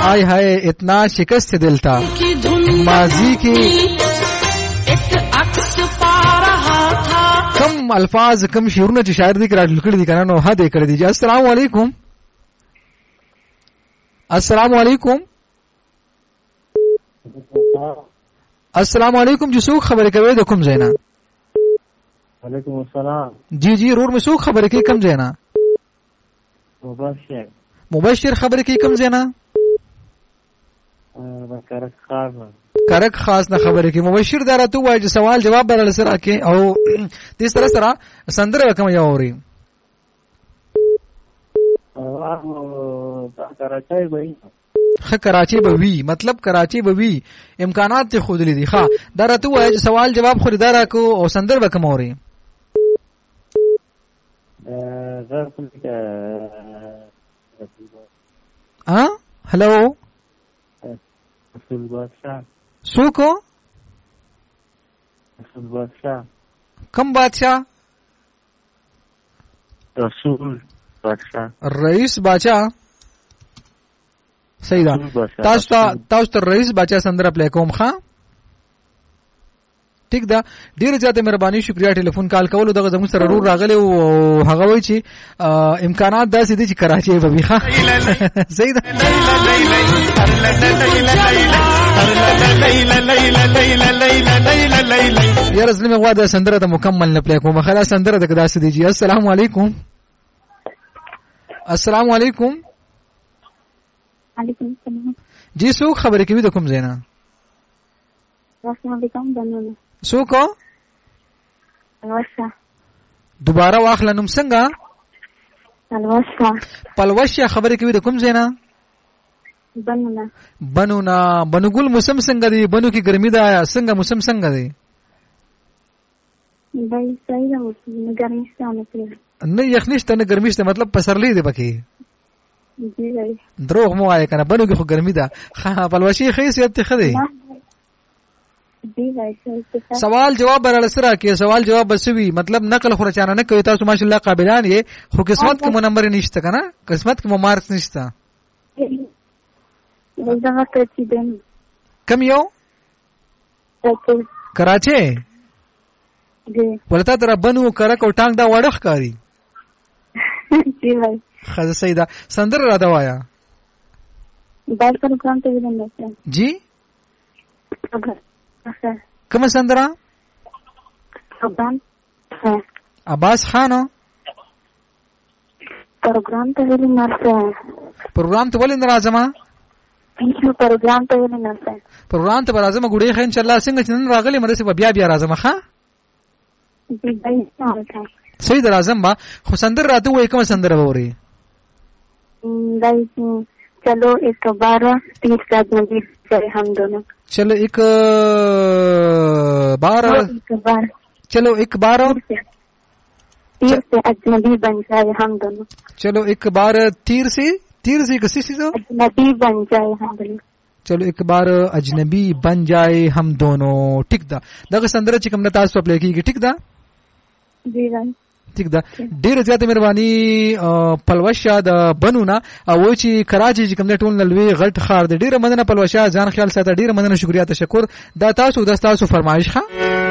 आय हाय इतना शिकस्त दिल था माजी की कम अल्फाज कम शेरونه چې شاعر دي کړه لیکل دي کنه نو هدا کړی دي. السلام علیکم السلام علیکم السلام علیکم جی څوک خبرې کوي د کوم ځای نه؟ وعلیکم السلام. جی جی رور مې څوک خبرې کوي کوم ځای نه؟ مبشر خبرې کوي کوم ځای نه؟ کرک خاص نه خبرې کوي. مبشر دا راته وایي چې سوال جواب به سره کې او دې سره سره سندره کوم یو اوري کراچي به وی مطلب کراچي به وی امکانات ته خود لیدي. ښا دا راته وایي چې سوال جواب خو دا راکو او سندره به کوم اوري ها هلو رسول بادشاہ سوکو رسول بادشاہ کم بادشاہ رسول بادشاہ رئیس بادشاہ صحیح ده. تاسو ته رئیس بادشاہ سندره پلی کوم. ښا ٹھیک ده ډیره زیاته مهرباني شکریا ټلیفون کال کولو دغه زموږ سره رور راغلی او هغه وایي چې امکانات داسې دي چې کراچي به وي. ښا صحیح ده. یاره زلمه غوا د سندره ته مکمل نه پلی کوم. خلاص سندره د داسې دي جی. السلام علیکم السلام علیکم. وعلیکم السلام. جی څوک خبرې کوي د کوم ځای نه؟ السلام علیکم بنونه. څوک؟ پلوشه. دوباره واخله نوم څنګه؟ پلوشه. پلوشه خبرې کوي د کوم ځای نه؟ بنونه. بنونه. بنګل موسم څنګه دی؟ بنو کې ګرمي ده څنګه موسم څنګه دی؟ بای صحیح ده موسم ګرمي څنګه نه یخنیشته نه ګرمیشته مطلب پسرلی دی پکې. جی بای دروغ مو وایې کنه بنو کې خو ګرمي ده. ها پلوشي خیسیت ته خدي. جی بای سوال جواب برال سره کې سوال جواب بسوي مطلب نقل خو رچانه نه کوي. تاسو ماشاءالله قابلان یې خو قسمت کې مو نمبر نشته کنه قسمت کې مو مارکس نشته. زما کراچي دین کم یو کراچي جی ولته تر بنو کرک او ټانګ دا وړخ کاری. جی بای خزه سیدا سندر را دوایا بال پروگرام ته وینم جی کوم سندرا پروگرام عباس خانو پروگرام ته وینم پروگرام ته ولې ناراضه پروگرام ته وینم پروگرام ته راځم ګډې خین چې الله څنګه چې نن راغلی مده سه بیا راځم. ښا جی بای صحیح درازم با خو سندر راته وای کوم سندر ووري دای چلو ایک بار تیر سات نبی سے ہم دونوں چلو ایک بار چلو ایک بار تیر سے اجنبی بن جائے ہم دونوں چلو ایک بار تیر سے کسی سے اجنبی بن جائے ہم دونوں چلو ایک بار اجنبی بن جائے ہم دونوں. ٹھیک ده دغه سندره چې کوم نه تاسو په لګیږي. ټیک ده جی بھائی ٹھیک ده ډیره زیاته مهرباني پلوشه د بنونه او چې کراچي چې کوم نه ټول نلوي غټ خار د ډیره مننه پلوشه ځان خیال ساته ډیره مننه شکریا تشکر دا تاسو فرمایش ښه